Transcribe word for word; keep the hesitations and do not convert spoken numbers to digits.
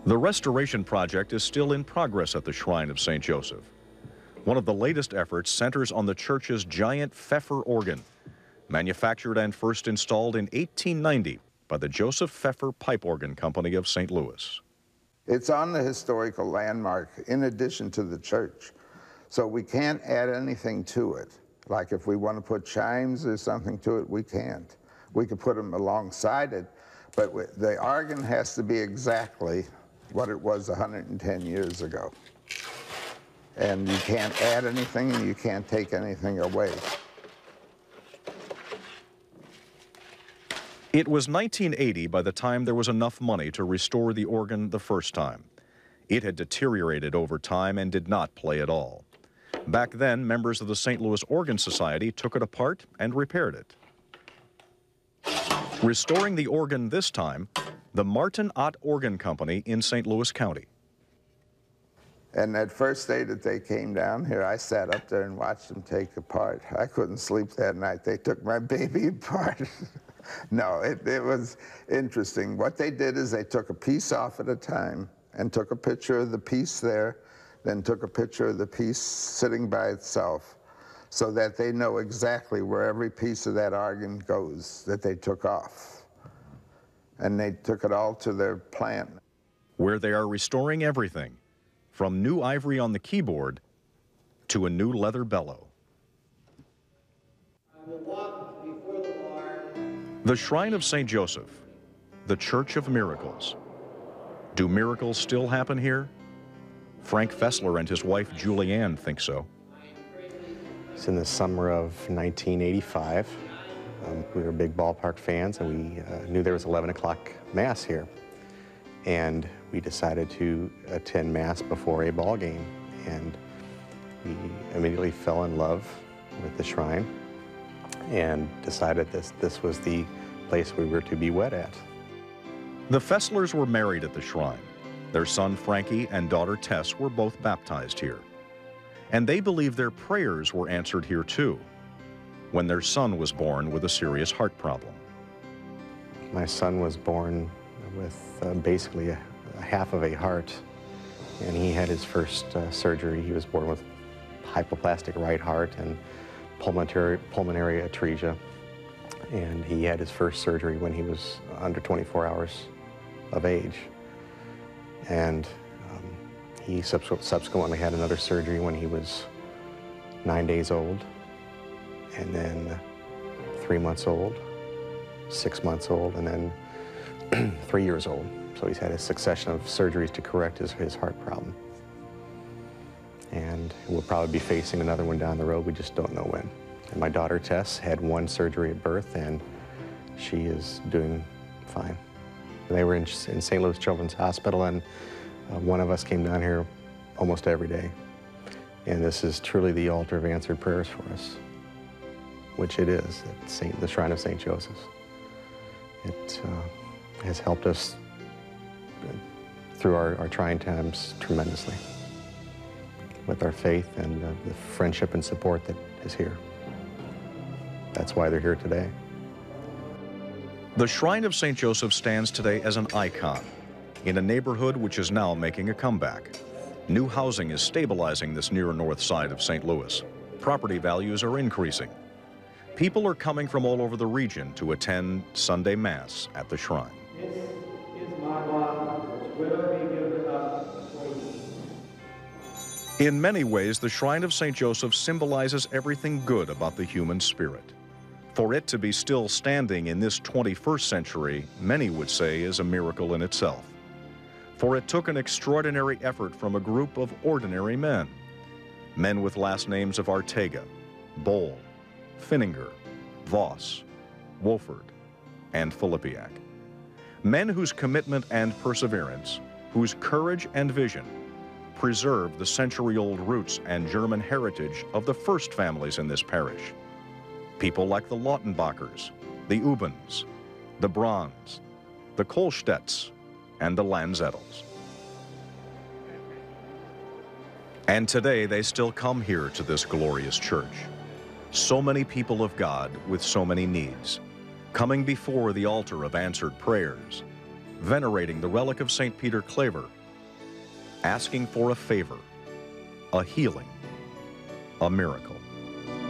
The restoration project is still in progress at the Shrine of Saint Joseph. One of the latest efforts centers on the church's giant Pfeffer organ, manufactured and first installed in eighteen ninety by the Joseph Pfeffer Pipe Organ Company of Saint Louis. It's on the historical landmark in addition to the church, so we can't add anything to it. Like if we want to put chimes or something to it, we can't. We could put them alongside it, but the organ has to be exactly what it was one hundred ten years ago. And you can't add anything and you can't take anything away. It was nineteen eighty by the time there was enough money to restore the organ the first time. It had deteriorated over time and did not play at all. Back then, members of the Saint Louis Organ Society took it apart and repaired it. Restoring the organ this time, the Martin Ott Organ Company in Saint Louis County. And that first day that they came down here, I sat up there and watched them take apart. I couldn't sleep that night. They took my baby apart. No, it, it was interesting. What they did is they took a piece off at a time and took a picture of the piece there, then took a picture of the piece sitting by itself, so that they know exactly where every piece of that organ goes that they took off. And they took it all to their plant. Where they are restoring everything, from new ivory on the keyboard to a new leather bellow. I will walk before the Lord. The Shrine of Saint Joseph, the Church of Miracles. Do miracles still happen here? Frank Fessler and his wife Julianne think so. It's in the summer of nineteen eighty-five. Um, we were big ballpark fans, and we uh, knew there was eleven o'clock Mass here. And we decided to attend Mass before a ball game. And we immediately fell in love with the shrine and decided this, this was the place we were to be wed at. The Fesslers were married at the shrine. Their son Frankie and daughter Tess were both baptized here. And they believe their prayers were answered here too, when their son was born with a serious heart problem. My son was born with uh, basically a, a half of a heart, and he had his first uh, surgery. He was born with hypoplastic right heart and pulmonary, pulmonary atresia, and he had his first surgery when he was under twenty-four hours of age. And um, he subs subsequently had another surgery when he was nine days old, and then three months old, six months old, and then three years old. So he's had a succession of surgeries to correct his, his heart problem. And we'll probably be facing another one down the road. We just don't know when. And my daughter Tess had one surgery at birth, and she is doing fine. They were in, in Saint Louis Children's Hospital, and uh, one of us came down here almost every day. And this is truly the altar of answered prayers for us, which it is, at Saint, the Shrine of Saint Joseph. It uh, has helped us through our, our trying times tremendously with our faith and uh, the friendship and support that is here. That's why they're here today. The Shrine of Saint Joseph stands today as an icon in a neighborhood which is now making a comeback. New housing is stabilizing this near north side of Saint Louis. Property values are increasing. People are coming from all over the region to attend Sunday Mass at the shrine. This is my body, which will be given up for you. In many ways, the Shrine of Saint Joseph symbolizes everything good about the human spirit. For it to be still standing in this twenty-first century, many would say is a miracle in itself. For it took an extraordinary effort from a group of ordinary men. Men with last names of Artega, Boll, Finninger, Voss, Wolford, and Filipiak. Men whose commitment and perseverance, whose courage and vision, preserved the century-old roots and German heritage of the first families in this parish. People like the Lautenbachers, the Ubens, the Brauns, the Kohlstedts, and the Lanzettels. And today they still come here to this glorious church. So many people of God with so many needs, coming before the altar of answered prayers. venerating the relic of Saint Peter Claver, asking for a favor, a healing, a miracle.